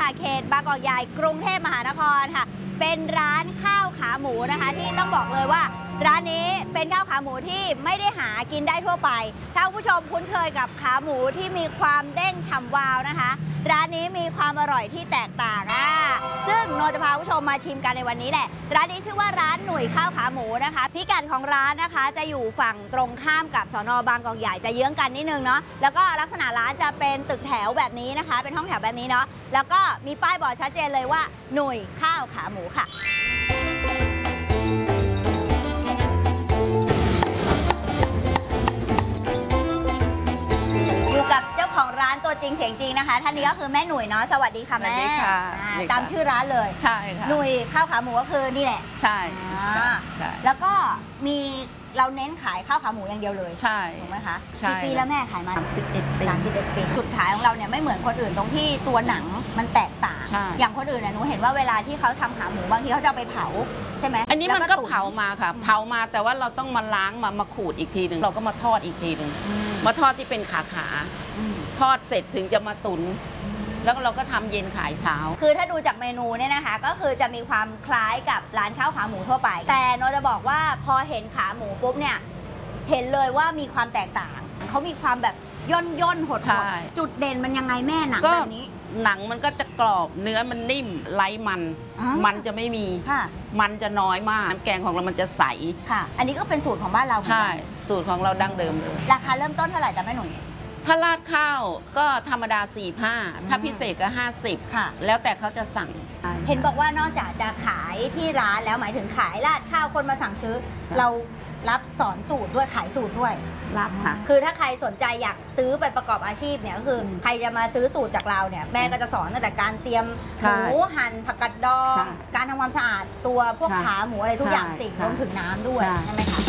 เขตบางกอกใหญ่กรุงเทพมหานครค่ะเป็นร้านข้าวขาหมูนะคะที่ต้องบอกเลยว่าร้านนี้เป็นข้าวขาหมูที่ไม่ได้หากินได้ทั่วไปถ้าผู้ชมคุ้นเคยกับขาหมูที่มีความเด้งฉ่ำวาวนะคะร้านนี้มีความอร่อยที่แตกต่างซึ่งโนจะพาผู้ชมมาชิมกันในวันนี้แหละร้านนี้ชื่อว่าร้านหนุ่ยข้าวขาหมูนะคะพิกัดของร้านนะคะจะอยู่ฝั่งตรงข้ามกับสน.บางกอกใหญ่จะเยื้องกันนิดนึงเนาะแล้วก็ลักษณะร้านจะเป็นตึกแถวแบบนี้นะคะเป็นห้องแถวแบบนี้เนาะแล้วก็มีป้ายบอกชัดเจนเลยว่าหนุ่ยข้าวขาหมูค่ะกับเจ้าของร้านตัวจริงเสียงจริงนะคะท่านนี้ก็คือแม่หนุ่ยเนาะสวัสดีค่ะแม่ตามชื่อร้านเลยใช่ค่ะหนุ่ยข้าวขาหมูก็คือนี่แหละใช่แล้วก็มีเราเน้นขายข้าวขาหมูอย่างเดียวเลยใช่ถูกไหมคะใช่กี่ปีแล้วแม่ขายมา31 ปีจุดขายของเราเนี่ยไม่เหมือนคนอื่นตรงที่ตัวหนังมันแตกต่างอย่างคนอื่นเนี่ยหนูเห็นว่าเวลาที่เขาทำขาหมูบางทีเขาจะไปเผาใช่ไหมอันนี้มันก็เผามาค่ะเผามาแต่ว่าเราต้องมาล้างมาขูดอีกทีหนึ่งเราก็มาทอดอีกทีหนึ่งมาทอดที่เป็นขาทอดเสร็จถึงจะมาตุ๋นแล้วเราก็ทำเย็นขายเช้าคือถ้าดูจากเมนูเนี่ยนะคะก็คือจะมีความคล้ายกับร้านข้าวขาหมูทั่วไปแต่โนจะบอกว่าพอเห็นขาหมูปุ๊บเนี่ยเห็นเลยว่ามีความแตกต่างเขามีความแบบย่นหดจุดเด่นมันยังไงแม่หนังแบบนี้หนังมันก็จะกรอบเนื้อมันนิ่มไร้มันจะไม่มีมันจะน้อยมากน้ำแกงของเรามันจะใสค่ะอันนี้ก็เป็นสูตรของบ้านเราใช่สูตรของเราดั้งเดิมเลยราคาเริ่มต้นเท่าไหร่จ๊ะแม่หนุ่ยถ้าราดข้าวก็ธรรมดา45ถ้าพิเศษก็50 ค่ะแล้วแต่เขาจะสั่งเห็นบอกว่านอกจากจะขายที่ร้านแล้วหมายถึงขายราดข้าวคนมาสั่งซื้อเรารับสอนสูตรด้วยขายสูตรด้วยรับค่ะคือถ้าใครสนใจอยากซื้อไปประกอบอาชีพเนี่ยก็คือใครจะมาซื้อสูตรจากเราเนี่ยแม่ก็จะสอนตั้งแต่การเตรียมหมูหั่นผักกาดดองการทำความสะอาดตัวพวกขาหมูอะไรทุกอย่างสิ่งรวมถึงน้ำด้วยใช่ไหมคะ